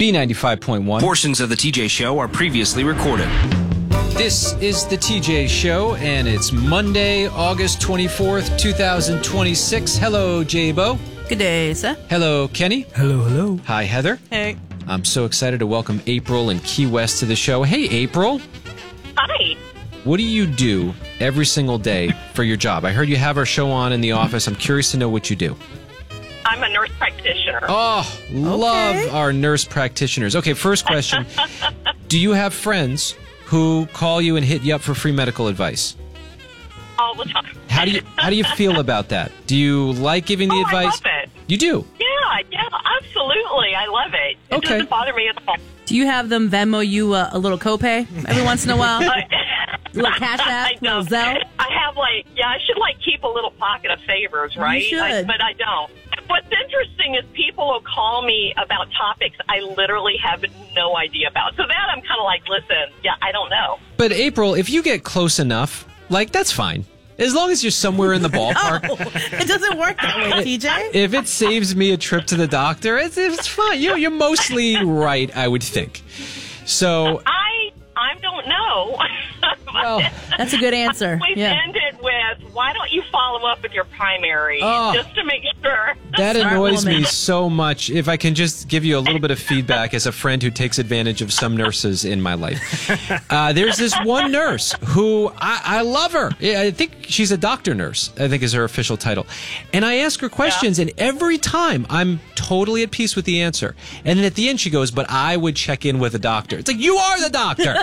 B95.1. Portions of the TJ Show are previously recorded. This is the TJ Show, and it's Monday, August 24th, 2026. Hello, J-Bo. Good day, sir. Hello, Kenny. Hello, hello. Hi, Heather. Hey. I'm so excited to welcome April in Key West to the show. Hey, April. Hi. What do you do every single day for your job? I heard you have our show on in the office. I'm curious to know what you do. I'm a nurse practitioner. Oh, love our nurse practitioners. Okay, first question. Do you have friends who call you and hit you up for free medical advice? All the time. How do you feel about that? Do you like giving the advice? I love it. You do? Yeah, absolutely. I love it. It Okay. doesn't bother me at all. Do you have them Venmo you a little copay every once in a while? Little Cash App, little Zelle? I have I should keep a little pocket of favors, right? You should. But I don't. What's interesting is people will call me about topics I literally have no idea about. So that I'm kind of listen, I don't know. But April, if you get close enough, that's fine. As long as you're somewhere in the ballpark. It doesn't work that way, TJ. If it saves me a trip to the doctor, it's fine. You're mostly right, I would think. So I don't know. well, that's a good answer. We've ended with, why don't you follow up with your primary just to make sure? That annoys me so much. If I can just give you a little bit of feedback as a friend who takes advantage of some nurses in my life. There's this one nurse who I love her. I think she's a doctor nurse, I think is her official title. And I ask her questions, and every time I'm totally at peace with the answer. And then at the end she goes, but I would check in with a doctor. It's like, you are the doctor.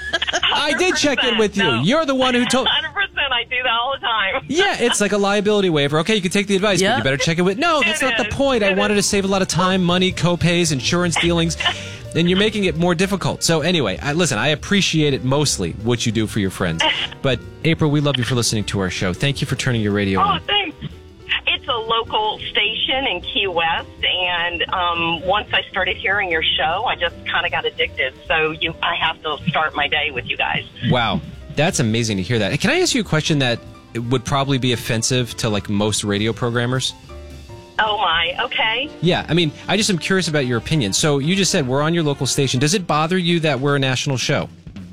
I did check in with you. No. You're the one who told... 100%. I do that all the time. Yeah, it's like a liability waiver. Okay, you can take the advice, but you better check it with... No, that's not the point. I wanted to save a lot of time, money, co-pays, insurance dealings, and you're making it more difficult. So anyway, listen, I appreciate it mostly, what you do for your friends. But April, we love you for listening to our show. Thank you for turning your radio on. Oh, thanks. It's a local station in Key West, and once I started hearing your show, I just kind of got addicted. So I have to start my day with you guys. Wow. That's amazing to hear that. Can I ask you a question that would probably be offensive to most radio programmers? Oh, my. Okay. Yeah. I mean, I just am curious about your opinion. So you just said we're on your local station. Does it bother you that we're a national show?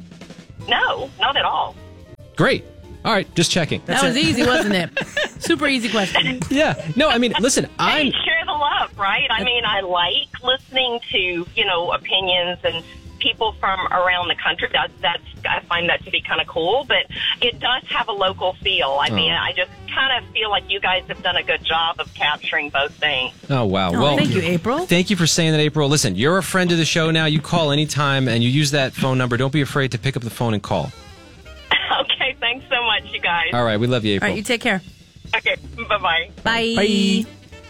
No, not at all. Great. All right. Just checking. That was easy, wasn't it? Super easy question. Yeah. No, I mean, listen, Hey, share the love, right? I mean, I like listening to, opinions and people from around the country. I find that to be kind of cool, but it does have a local feel. I mean, I just kind of feel like you guys have done a good job of capturing both things. Oh, wow. Well, thank you, April. Thank you for saying that, April. Listen, you're a friend of the show now. You call anytime, and you use that phone number. Don't be afraid to pick up the phone and call. Okay, thanks so much, you guys. All right, we love you, April. All right, you take care. Okay, bye-bye. Bye.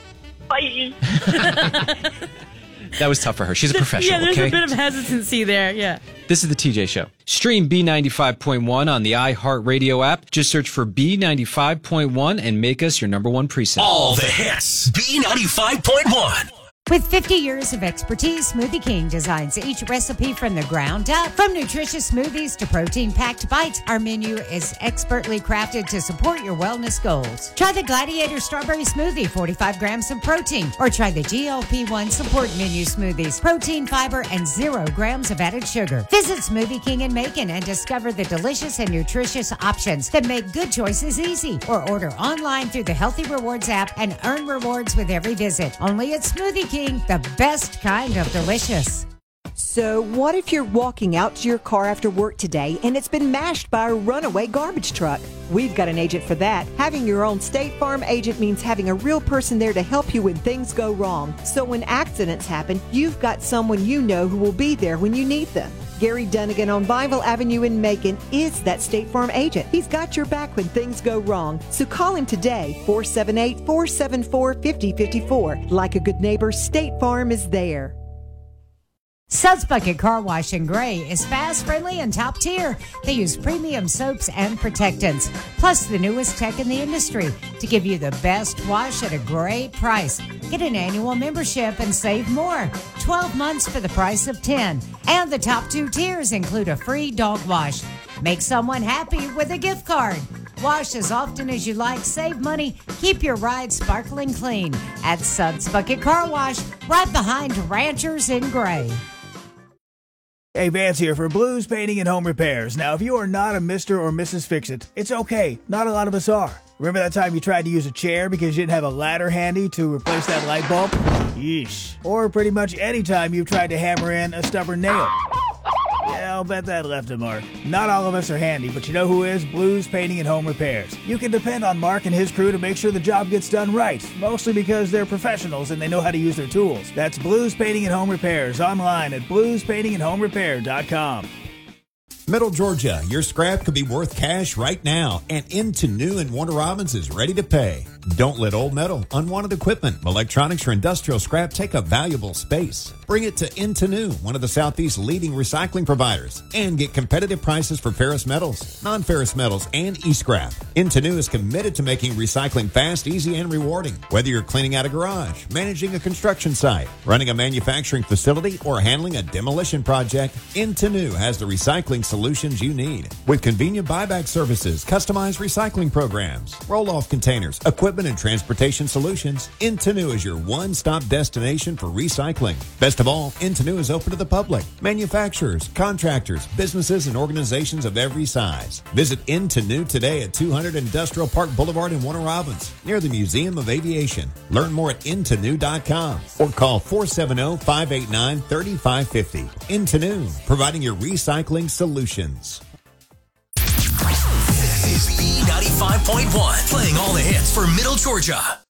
Bye. That was tough for her. She's a professional, there's okay? a bit of hesitancy there, yeah. This is the TJ Show. Stream B95.1 on the iHeartRadio app. Just search for B95.1 and make us your number one precinct. All the hits. B95.1. With 50 years of expertise, Smoothie King designs each recipe from the ground up. From nutritious smoothies to protein-packed bites, our menu is expertly crafted to support your wellness goals. Try the Gladiator Strawberry Smoothie, 45 grams of protein. Or try the GLP-1 Support Menu Smoothies, protein, fiber, and 0 grams of added sugar. Visit Smoothie King in Macon and discover the delicious and nutritious options that make good choices easy. Or order online through the Healthy Rewards app and earn rewards with every visit. Only at Smoothie King. The best kind of delicious. So what if you're walking out to your car after work today and it's been mashed by a runaway garbage truck? We've got an agent for that. Having your own State Farm agent means having a real person there to help you when things go wrong. So when accidents happen, you've got someone you know who will be there when you need them. Gary Dunnigan on Bible Avenue in Macon is that State Farm agent. He's got your back when things go wrong. So call him today, 478-474-5054. Like a good neighbor, State Farm is there. Suds Bucket Car Wash in Gray is fast, friendly, and top tier. They use premium soaps and protectants, plus the newest tech in the industry to give you the best wash at a great price. Get an annual membership and save more. 12 months for the price of 10. And the top 2 tiers include a free dog wash. Make someone happy with a gift card. wash as often as you like, save money, keep your ride sparkling clean at Suds Bucket Car Wash, right behind Ranchers in Gray. Hey, Vance here for Blues Painting and Home Repairs. Now, if you are not a Mr. or Mrs. Fix-It, it's okay. Not a lot of us are. Remember that time you tried to use a chair because you didn't have a ladder handy to replace that light bulb? Yeesh. Or pretty much any time you've tried to hammer in a stubborn nail. Yeah, I'll bet that left a mark. Not all of us are handy, but you know who is? Blues Painting and Home Repairs. You can depend on Mark and his crew to make sure the job gets done right, mostly because they're professionals and they know how to use their tools. That's Blues Painting and Home Repairs, online at bluespaintingandhomerepair.com. Middle Georgia, your scrap could be worth cash right now, and Into New in Warner Robins is ready to pay. Don't let old metal, unwanted equipment, electronics, or industrial scrap take up valuable space. Bring it to Into New, one of the Southeast's leading recycling providers, and get competitive prices for ferrous metals, non-ferrous metals, and e-scrap. Into New is committed to making recycling fast, easy, and rewarding. Whether you're cleaning out a garage, managing a construction site, running a manufacturing facility, or handling a demolition project, Into New has the recycling solutions you need. With convenient buyback services, customized recycling programs, roll-off containers, equipment and transportation solutions, Into New is your one-stop destination for recycling. Best of all, Into New is open to the public, manufacturers, contractors, businesses, and organizations of every size. Visit Into New today at 200 Industrial Park Boulevard in Warner Robins, near the Museum of Aviation. Learn more at intonew.com or call 470-589-3550. Into New, providing your recycling solutions. This is B95.1, playing all the hits for Middle Georgia.